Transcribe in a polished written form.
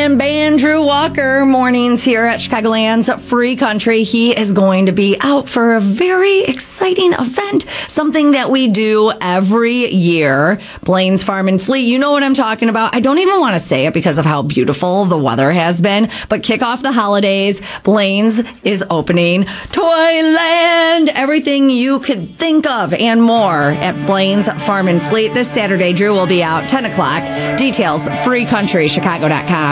man band, Drew Walker, mornings here at Chicagoland's Free Country. He is going to be out for a very exciting event, something that we do every year. Blain's Farm and Fleet. You know what I'm talking about. I don't even want to say it because of how beautiful the weather has been, but kick off the holidays. Blain's is opening Toyland. Everything you could think of and more at Blain's Farm and Fleet. This Saturday, Drew will be out 10 o'clock. Details, freecountrychicago.com.